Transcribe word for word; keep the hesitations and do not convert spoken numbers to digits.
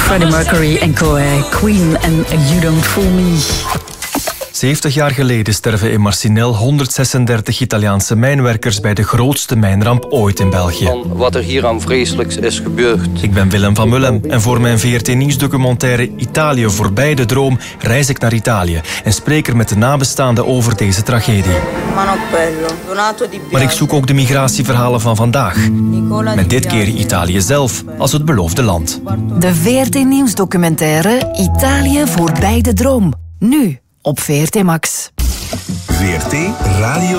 Freddie Mercury en co, Queen en You Don't Fool Me. zeventig jaar geleden sterven in Marcinelle honderdzesendertig Italiaanse mijnwerkers bij de grootste mijnramp ooit in België. Van wat er hier aan vreselijks is gebeurd. Ik ben Willem van Mullem en voor mijn V R T-nieuwsdocumentaire Italië voorbij de droom reis ik naar Italië en spreek er met de nabestaanden over deze tragedie. Maar ik zoek ook de migratieverhalen van vandaag. Met dit keer Italië zelf als het beloofde land. De V R T-nieuwsdocumentaire Italië voorbij de droom. Nu op V R T Max. V R T Radio